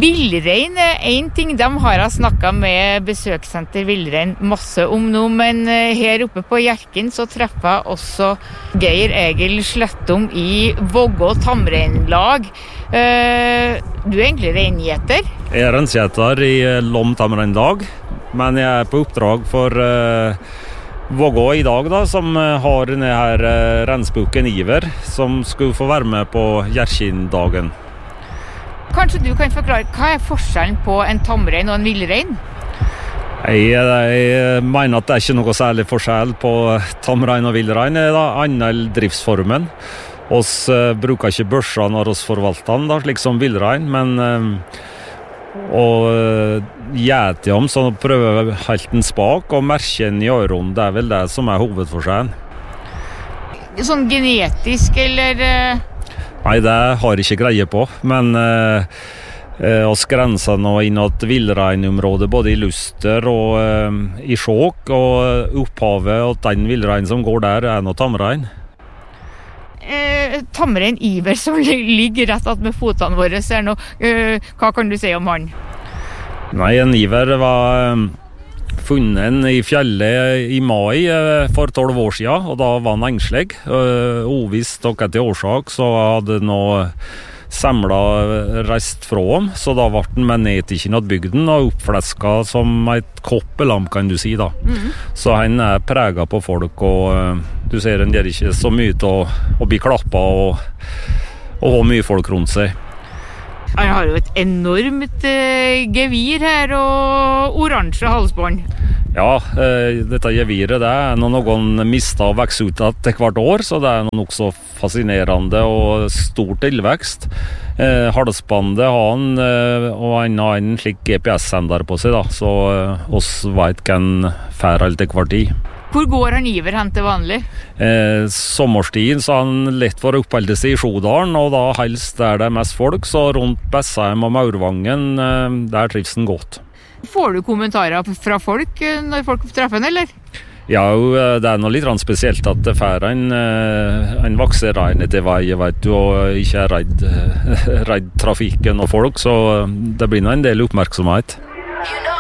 Villrein en ting, de har jeg snakket med besøkssenter Villrein masse om nå, men her oppe på Hjerken så treffer jeg også Geir Egil Slettom i Vågå Tamreinlag. Du egentlig reingjeter? Jeg reingjeter i Lom Tamreinlag, men jeg på oppdrag for Vågå i dag da, som har denne her reinsbukken Iver, som skulle få være med på Hjerkindagen. Kanskje du kan forklare, hva forskjellen på en tamrein og en villrein? Jeg mener at det ikke noe særlig forskjell på tamrein og villrein, annen driftsformen. Oss bruker ikke børser når oss forvalter den, slik som villrein, men gjete dem, så prøver vi helt den spak, og merken i øren, det vel det som hovedforskjellen. Sånn genetisk, eller... Nei, det har jeg ikke greie på, men oss grenser nå innåt villreinområdet både i Luster og i Skjåk, og opphavet og den villrein som går der noe tamrein. Tamrein Iver som ligger rett at med fotene våre, hva kan du si om han? Nei, en Iver var funnet i fjellet i mai for 12 år siden, og da var han engslig. Ovisst og etter årsak så hadde nå samlet reist fra ham, så da ble han med ned til Kinnattbygden og oppflesket som et koppelam, kan du si da. Så han preget på folk, og du ser han gjør ikke så mye til å bli klappet og ha mye folk rundt seg. Han har jo et enormt gevir her og oransje halsbånd. Ja, dette geviret det noen mistet og vokser ut etter hvert år, så det noe så fascinerende og stor tilvekst. Halsbandet har han, og han har en slik GPS-sender på seg, da, så oss vet hvem fer alt til hvert tid. Hvor går han Iver hen til vanlig? Sommerstiden så har han lett for å oppholde seg i Sjodalen, og da helst der det mest folk, så rundt Bessheim og Maurvangen, der trives han godt. Får du kommentarer fra folk når folk treffer han, eller? Ja, det noe litt spesielt at det fer en vokser rein etter vei, vet du, og ikke redd trafikken og folk, så det blir en del oppmerksomhet.